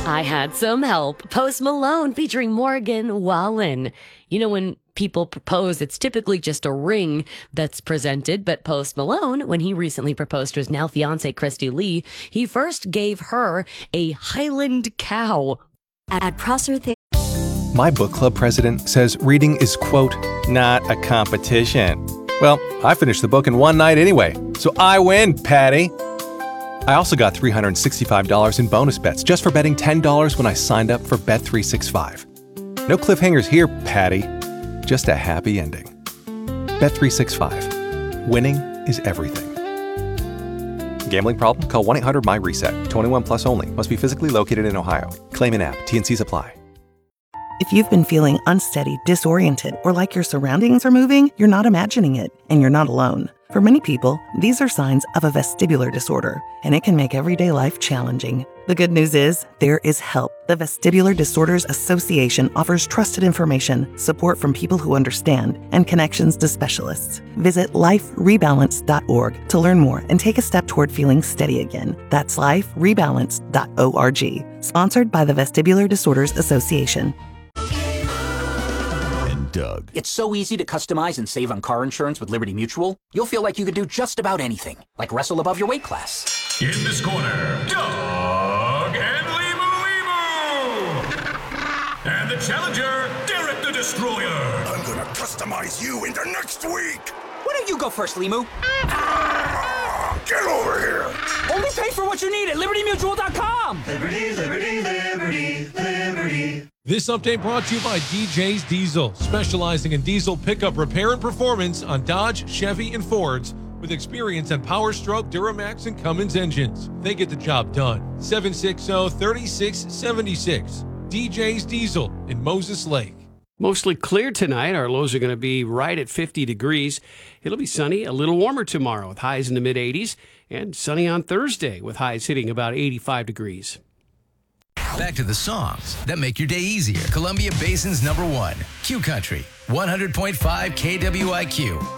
I had some help. Post Malone featuring Morgan Wallen. You know, when people propose, it's typically just a ring that's presented. But Post Malone, when he recently proposed to his now fiancée, Christy Lee, he first gave her a Highland cow. At Prosser My book club president says reading is, quote, not a competition. Well, I finished the book in one night anyway, so I win, Patty. I also got $365 in bonus bets just for betting $10 when I signed up for Bet365. No cliffhangers here, Patty. Just a happy ending. Bet365. Winning is everything. Gambling problem? Call 1-800-MY-RESET. 21 plus only. Must be physically located in Ohio. Claim in app. T&Cs apply. If you've been feeling unsteady, disoriented, or like your surroundings are moving, you're not imagining it, and you're not alone. For many people, these are signs of a vestibular disorder, and it can make everyday life challenging. The good news is, there is help. The Vestibular Disorders Association offers trusted information, support from people who understand, and connections to specialists. Visit liferebalance.org to learn more and take a step toward feeling steady again. That's liferebalance.org. Sponsored by the Vestibular Disorders Association. Doug. It's so easy to customize and save on car insurance with Liberty Mutual. You'll feel like you could do just about anything, like wrestle above your weight class. In this corner, Doug and Limu. And the challenger, Derek the Destroyer. I'm gonna customize you into next week. Why don't you go first, Limu? Get over here. Only pay for what you need at LibertyMutual.com. Liberty, liberty, liberty, liberty. This update brought to you by DJ's Diesel, specializing in diesel pickup repair and performance on Dodge, Chevy, and Fords, with experience on Power Stroke, Duramax, and Cummins engines. They get the job done. 760-3676. DJ's Diesel in Moses Lake. Mostly clear tonight. Our lows are going to be right at 50 degrees. It'll be sunny, a little warmer tomorrow with highs in the mid-80s, and sunny on Thursday with highs hitting about 85 degrees. Back to the songs that make your day easier. Columbia Basin's #1, Q Country, 100.5 KWIQ.